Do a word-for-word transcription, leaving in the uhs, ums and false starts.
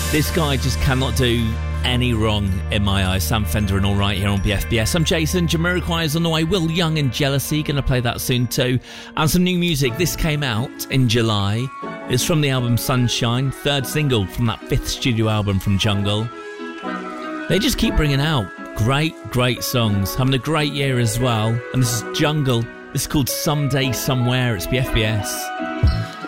This guy just cannot do any wrong in my eyes. Sam Fender and All Right here on B F B S. I'm Jason. Jamiroquai is on the way. Will Young and Jealousy, going to play that soon too. And some new music. This came out in July. It's from the album Sunshine, third single from that fifth studio album from Jungle. They just keep bringing out great, great songs. Having a great year as well. And this is Jungle. This is called Someday Somewhere. It's B F B S.